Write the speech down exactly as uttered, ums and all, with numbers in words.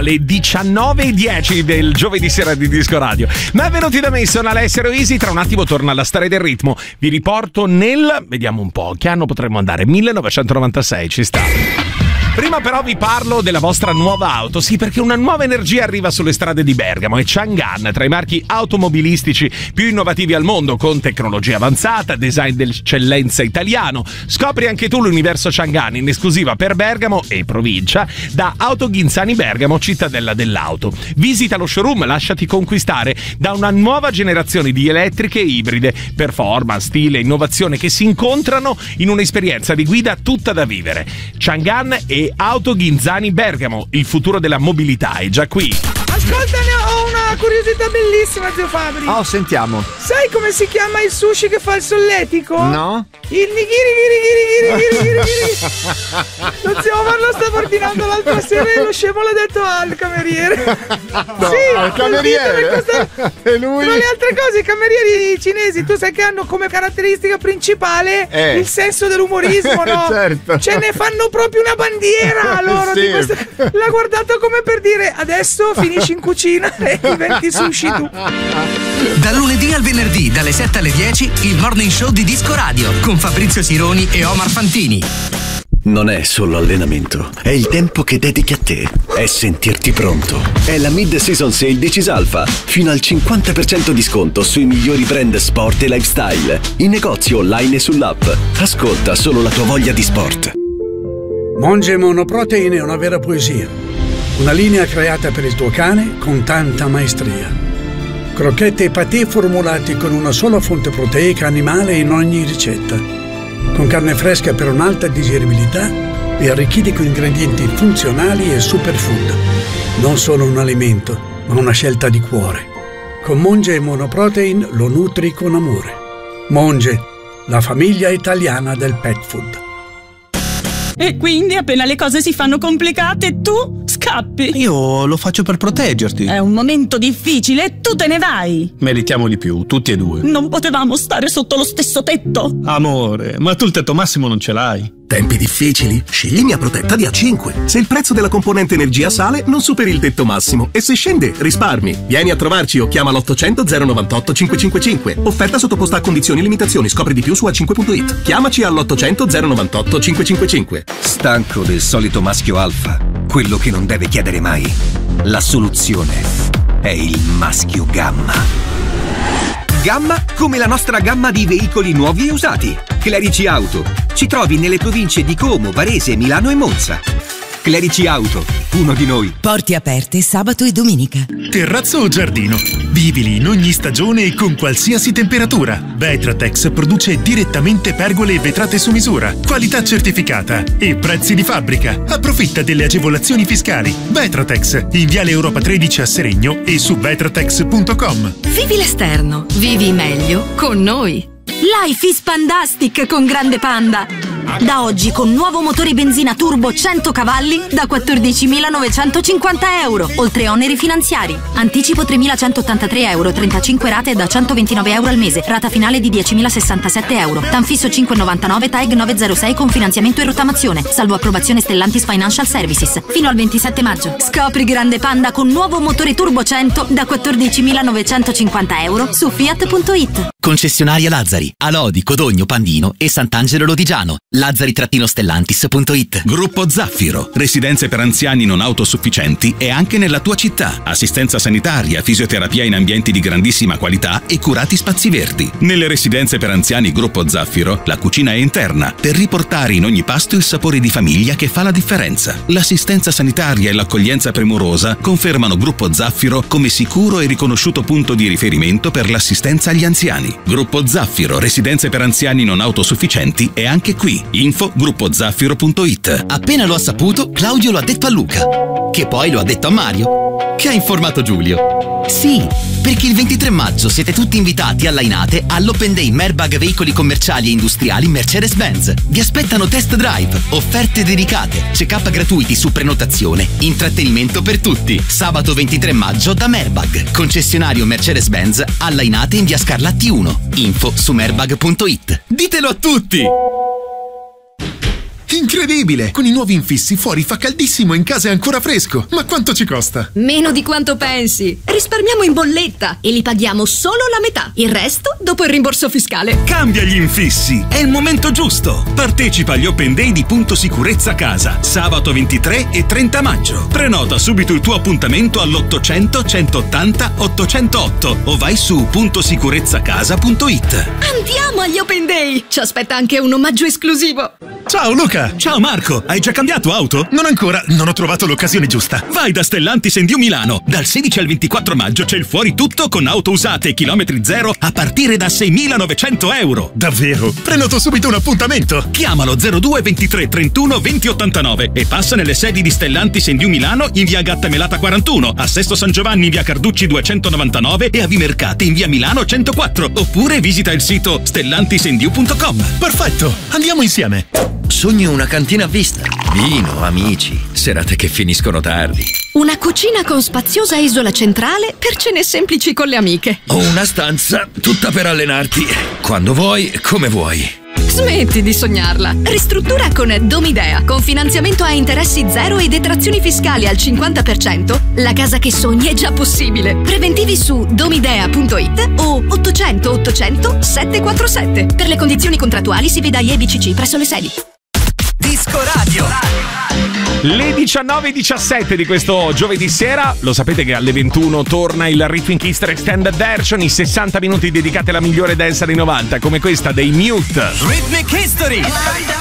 alle diciannove e dieci del giovedì sera di Disco Radio. Benvenuti da me, sono Alessio Easy. Tra un attimo torna alla storia del ritmo. Vi riporto nel, vediamo un po', che anno potremmo andare? millenovecentonovantasei, ci sta. Prima però vi parlo della vostra nuova auto, sì, perché una nuova energia arriva sulle strade di Bergamo e Chang'an, tra i marchi automobilistici più innovativi al mondo, con tecnologia avanzata, design d'eccellenza italiano. Scopri anche tu l'universo Chang'an in esclusiva per Bergamo e provincia da Auto Ghinzani Bergamo, cittadella dell'auto. Visita lo showroom, lasciati conquistare da una nuova generazione di elettriche e ibride, performance, stile, innovazione che si incontrano in un'esperienza di guida tutta da vivere. Chang'an e Auto Ghinzani Bergamo, il futuro della mobilità è già qui. Ascolta, ne ho una curiosità bellissima, zio Fabri. Oh, sentiamo. Sai come si chiama il sushi che fa il solletico? No. Il nigiri giri giri giri giri giri. Lo zio Omar lo stava ordinando l'altra sera e lo scemo l'ha detto al cameriere. No, sì, al cameriere. Costa... E lui? Tra le altre cose, i camerieri cinesi, tu sai che hanno come caratteristica principale eh. il senso dell'umorismo, no? Certo. Ce ne fanno proprio una bandiera loro sì. di questo... L'ha guardato come per dire: adesso finisci in cucina e diventi sushi tu. Dal lunedì al venerdì, dalle sette alle dieci, il Morning Show di Disco Radio con Fabrizio Sironi e Omar Fantini. Non è solo allenamento, è il tempo che dedichi a te, è sentirti pronto. È la Mid-Season Sale di Cisalfa, fino al cinquanta per cento di sconto sui migliori brand sport e lifestyle, in negozio online e sull'app. Ascolta solo la tua voglia di sport. Monge Monoprotein è una vera poesia, una linea creata per il tuo cane con tanta maestria. Crocchette e patè formulati con una sola fonte proteica animale in ogni ricetta, con carne fresca per un'alta digeribilità e arricchiti con ingredienti funzionali e superfood. Non solo un alimento, ma una scelta di cuore. Con Monge Monoprotein lo nutri con amore. Monge, la famiglia italiana del pet food. E quindi appena le cose si fanno complicate tu scappi. Io lo faccio per proteggerti. È un momento difficile e tu te ne vai. Meritiamo di più, tutti e due. Non potevamo stare sotto lo stesso tetto? Amore, ma tu il tetto massimo non ce l'hai. Tempi difficili? Scegli linea protetta di A cinque. Se il prezzo della componente energia sale, non superi il tetto massimo. E se scende, risparmi. Vieni a trovarci o chiama l'ottocento zero novantotto cinquecentocinquantacinque. Offerta sottoposta a condizioni e limitazioni. Scopri di più su a cinque punto it. Chiamaci all'ottocento zero novantotto cinquecentocinquantacinque. Stanco del solito maschio alfa? Quello che non deve chiedere mai. La soluzione è il maschio gamma. Gamma come la nostra gamma di veicoli nuovi e usati. Clerici Auto. Ci trovi nelle province di Como, Varese, Milano e Monza. Clerici Auto, uno di noi. Porte aperte sabato e domenica. Terrazzo o giardino? Vivili in ogni stagione e con qualsiasi temperatura. Vetratex produce direttamente pergole e vetrate su misura. Qualità certificata e prezzi di fabbrica. Approfitta delle agevolazioni fiscali. Vetratex, in Viale Europa tredici a Seregno e su vetratex punto com. Vivi l'esterno, vivi meglio con noi. Life is Pandastic con Grande Panda. Da oggi con nuovo motore benzina turbo cento cavalli da quattordicimilanovecentocinquanta euro, oltre oneri finanziari. Anticipo tremilacentottantatré euro, trentacinque rate da centoventinove euro al mese, rata finale di diecimilasessantasette euro. Tanfisso cinque virgola novantanove, T A E G novecentosei con finanziamento e rottamazione, salvo approvazione Stellantis Financial Services. Fino al ventisette maggio. Scopri Grande Panda con nuovo motore turbo cento da quattordicimilanovecentocinquanta euro su fiat punto it. Concessionaria Lazzari, a Lodi, Codogno, Pandino e Sant'Angelo Lodigiano. Lazzari-Stellantis punto it. Gruppo Zaffiro, residenze per anziani non autosufficienti e anche nella tua città. Assistenza sanitaria, fisioterapia in ambienti di grandissima qualità e curati spazi verdi. Nelle residenze per anziani Gruppo Zaffiro, la cucina è interna per riportare in ogni pasto il sapore di famiglia che fa la differenza. L'assistenza sanitaria e l'accoglienza premurosa confermano Gruppo Zaffiro come sicuro e riconosciuto punto di riferimento per l'assistenza agli anziani. Gruppo Zaffiro, residenze per anziani non autosufficienti è anche qui. Info gruppo zaffiro punto it. Appena lo ha saputo, Claudio lo ha detto a Luca, che poi lo ha detto a Mario, che ha informato Giulio. Sì, perché il ventitré maggio siete tutti invitati alla Inate all'Open Day Merbag Veicoli Commerciali e Industriali Mercedes-Benz. Vi aspettano test drive, offerte dedicate, check-up gratuiti su prenotazione, intrattenimento per tutti. Sabato ventitré maggio da Merbag, concessionario Mercedes-Benz alla Inate in via Scarlatti uno. Info su merbag punto it. Ditelo a tutti! In Incredibile! Con i nuovi infissi fuori fa caldissimo e in casa è ancora fresco. Ma quanto ci costa? Meno di quanto pensi. Risparmiamo in bolletta e li paghiamo solo la metà. Il resto dopo il rimborso fiscale. Cambia gli infissi, è il momento giusto. Partecipa agli Open Day di Punto Sicurezza Casa, sabato ventitré e trenta maggio. Prenota subito il tuo appuntamento all'ottocento centottanta ottocentotto o vai su punto sicurezza casa punto it. Andiamo agli Open Day! Ci aspetta anche un omaggio esclusivo. Ciao Luca! Ciao Marco, hai già cambiato auto? Non ancora, non ho trovato l'occasione giusta. Vai da Stellantis and You Milano. Dal sedici al ventiquattro maggio c'è il fuori tutto con auto usate e chilometri zero a partire da seimilanovecento euro. Davvero? Prenoto subito un appuntamento. Chiamalo zero due ventitré trentuno venti ottantanove e passa nelle sedi di Stellantis and You Milano in via Gattamelata quarantuno, a Sesto San Giovanni in via Carducci duecentonovantanove e a Vimercate in via Milano centoquattro. Oppure visita il sito stellantis and you punto com. Perfetto, andiamo insieme. Sogno una cantina a vista, vino, amici, serate che finiscono tardi. Una cucina con spaziosa isola centrale per cene semplici con le amiche. O una stanza tutta per allenarti, quando vuoi, come vuoi. Smetti di sognarla. Ristruttura con Domidea. Con finanziamento a interessi zero e detrazioni fiscali al cinquanta per cento, la casa che sogni è già possibile. Preventivi su domidea punto it o ottocento ottocento settecentoquarantasette. Per le condizioni contrattuali si veda I E B C C presso le sedi. Disco Radio. Le diciannove e diciassette di questo giovedì sera, lo sapete che alle ventuno torna il Rhythm History Extended Version, i sessanta minuti dedicati alla migliore dance anni novanta, come questa dei Mute. Rhythmic History.